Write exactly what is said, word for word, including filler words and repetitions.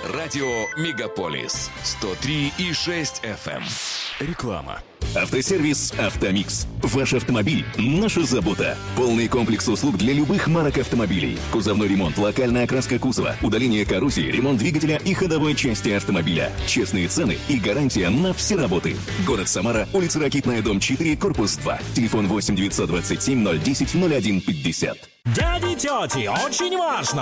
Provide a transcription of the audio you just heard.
Радио «Мегаполис» сто три и шесть эф эм. Реклама. Автосервис «Автомикс». Ваш автомобиль – наша забота. Полный комплекс услуг для любых марок автомобилей. Кузовной ремонт, локальная окраска кузова, удаление коррозии, ремонт двигателя и ходовой части автомобиля. Честные цены и гарантия на все работы. Город Самара, улица Ракитная, дом четыре, корпус два. Телефон восемь девятьсот двадцать семь ноль десять ноль один пятьдесят. Дяди, тети, очень важно!